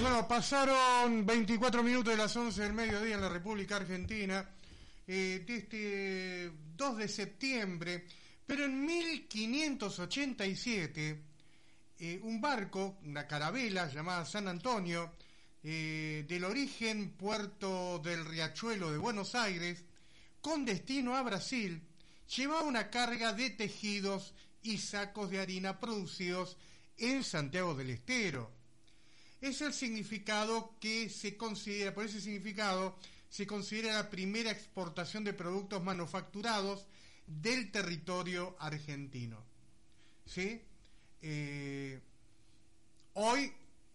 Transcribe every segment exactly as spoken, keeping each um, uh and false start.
Bueno, pasaron veinticuatro minutos de las once del mediodía en la República Argentina, eh, de este dos de septiembre, pero en mil quinientos ochenta y siete, eh, un barco, una carabela llamada San Antonio, eh, del origen Puerto del Riachuelo de Buenos Aires, con destino a Brasil, llevaba una carga de tejidos y sacos de harina producidos en Santiago del Estero. Es el significado que se considera, por ese significado, se considera la primera exportación de productos manufacturados del territorio argentino. ¿Sí? Eh, hoy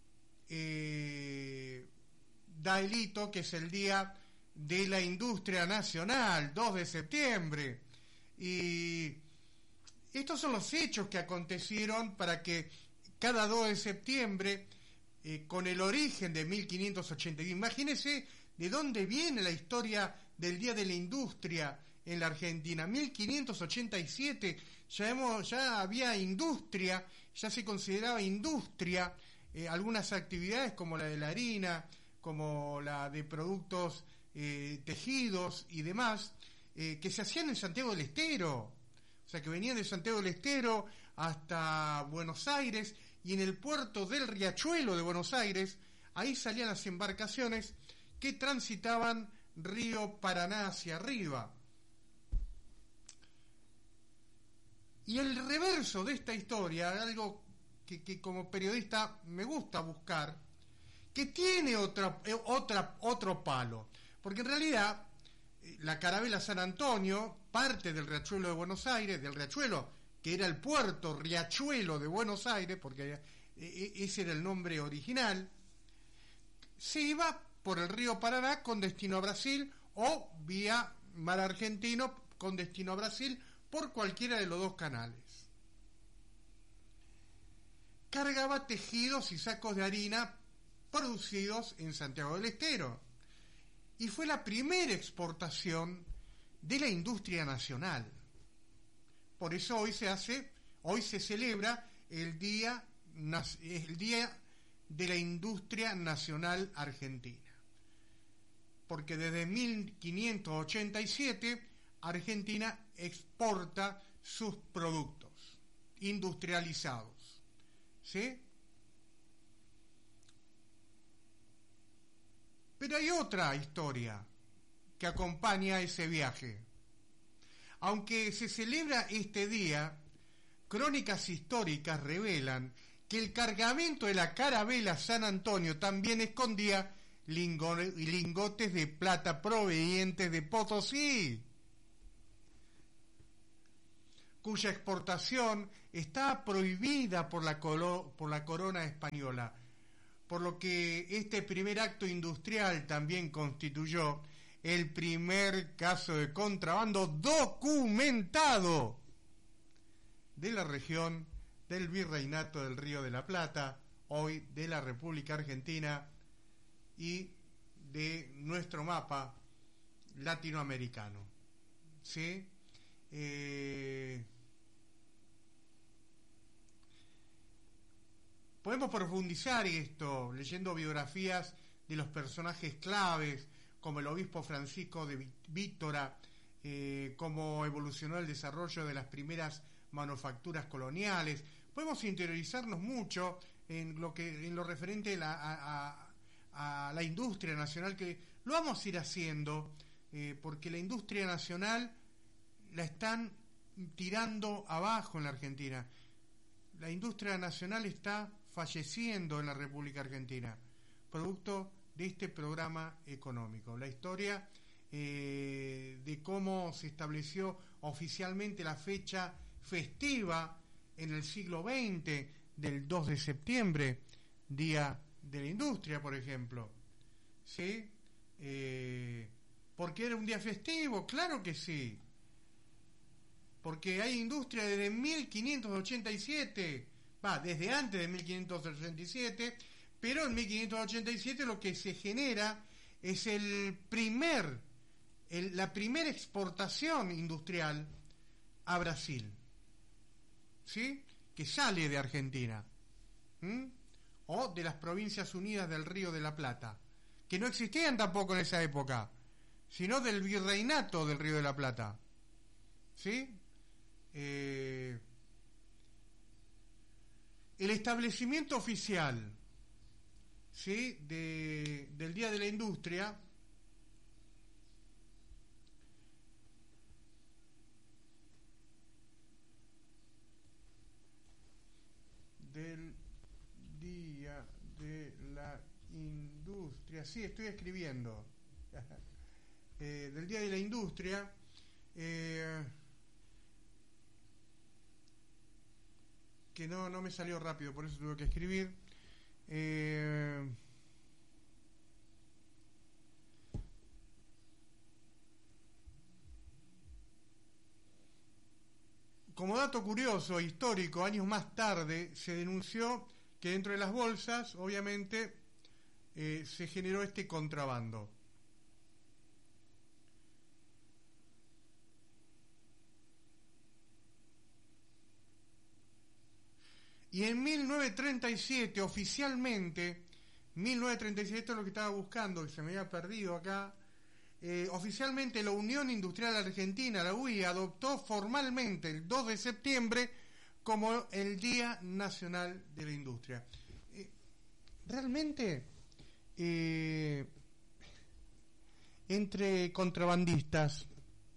eh, da el hito, que es el Día de la Industria Nacional, dos de septiembre. Y estos son los hechos que acontecieron para que cada dos de septiembre, Eh, con el origen de mil quinientos ochenta y uno. Imagínense de dónde viene la historia del Día de la Industria en la Argentina. mil quinientos ochenta y siete ya, hemos, ya había industria, ya se consideraba industria, eh, algunas actividades como la de la harina, como la de productos eh, tejidos y demás, eh, que se hacían en Santiago del Estero. O sea, que venían de Santiago del Estero hasta Buenos Aires, y en el puerto del Riachuelo de Buenos Aires, ahí salían las embarcaciones que transitaban río Paraná hacia arriba. Y el reverso de esta historia, algo que, que como periodista me gusta buscar, que tiene otra, otra, otro palo, porque en realidad la carabela San Antonio, parte del Riachuelo de Buenos Aires, del Riachuelo, que era el puerto Riachuelo de Buenos Aires, porque ese era el nombre original, se iba por el río Paraná con destino a Brasil, o vía mar argentino con destino a Brasil, por cualquiera de los dos canales. Cargaba tejidos y sacos de harina producidos en Santiago del Estero, y fue la primera exportación de la industria nacional. Por eso hoy se hace, hoy se celebra el día, el día de la Industria Nacional Argentina. Porque desde mil quinientos ochenta y siete Argentina exporta sus productos industrializados. ¿Sí? Pero hay otra historia que acompaña ese viaje. Aunque se celebra este día, crónicas históricas revelan que el cargamento de la carabela San Antonio también escondía lingotes de plata provenientes de Potosí, cuya exportación está prohibida por la, colo- por la corona española, por lo que este primer acto industrial también constituyó el primer caso de contrabando documentado de la región del Virreinato del Río de la Plata, hoy de la República Argentina, y de nuestro mapa latinoamericano. ¿Sí? Eh... Podemos profundizar esto leyendo biografías de los personajes claves, como el obispo Francisco de Vítora, eh, cómo evolucionó el desarrollo de las primeras manufacturas coloniales. Podemos interiorizarnos mucho en lo que en lo referente a la, a, a, a la industria nacional, que lo vamos a ir haciendo, eh, porque la industria nacional la están tirando abajo en la Argentina. La industria nacional está falleciendo en la República Argentina, producto de este programa económico. La historia eh, de cómo se estableció oficialmente la fecha festiva en el siglo veinte del dos de septiembre, Día de la Industria, por ejemplo. ¿Sí? Eh, ¿Por qué era un día festivo? Claro que sí. Porque hay industria desde mil quinientos ochenta y siete, va, desde antes de mil quinientos ochenta y siete, pero en mil quinientos ochenta y siete lo que se genera es el primer, el, la primera exportación industrial a Brasil, ¿sí? Que sale de Argentina. ¿Mm? o de las Provincias Unidas del Río de la Plata, que no existían tampoco en esa época, sino del virreinato del Río de la Plata. ¿Sí? Eh, el establecimiento oficial, ¿sí?, de, del Día de la Industria del Día de la Industria, sí, estoy escribiendo, eh, del Día de la Industria, eh, que no, no me salió rápido, por eso tuve que escribir, eh, como dato curioso, histórico, años más tarde, se denunció que dentro de las bolsas, obviamente, eh, se generó este contrabando. Y en mil novecientos treinta y siete, oficialmente, mil novecientos treinta y siete, esto es lo que estaba buscando, que se me había perdido acá, eh, oficialmente la Unión Industrial Argentina, la U I, adoptó formalmente el dos de septiembre como el Día Nacional de la Industria. Eh, realmente, eh, entre contrabandistas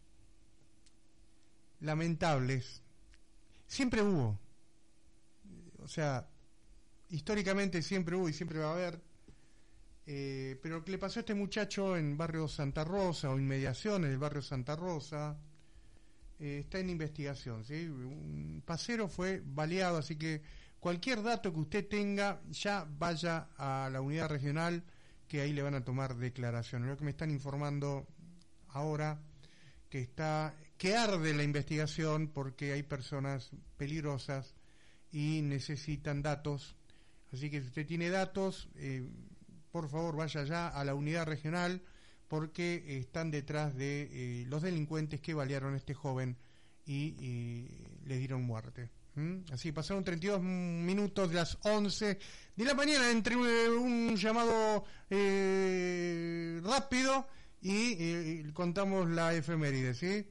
lamentables, siempre hubo. O sea, históricamente siempre hubo y siempre va a haber. Eh, pero lo que le pasó a este muchacho en barrio Santa Rosa o inmediaciones del barrio Santa Rosa eh, está en investigación, ¿sí? Un pasero fue baleado, así que cualquier dato que usted tenga, ya vaya a la unidad regional, que ahí le van a tomar declaraciones. Lo que me están informando ahora, que está que arde la investigación porque hay personas peligrosas y necesitan datos, así que si usted tiene datos, eh, por favor vaya ya a la unidad regional, porque están detrás de eh, los delincuentes que balearon a este joven y, y le dieron muerte. ¿Mm? Así pasaron treinta y dos minutos de las once de la mañana, entre un, un llamado eh, rápido y eh, contamos la efeméride, ¿sí?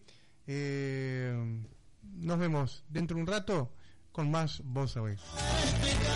Eh, nos vemos dentro de un rato con más Vos Sabés.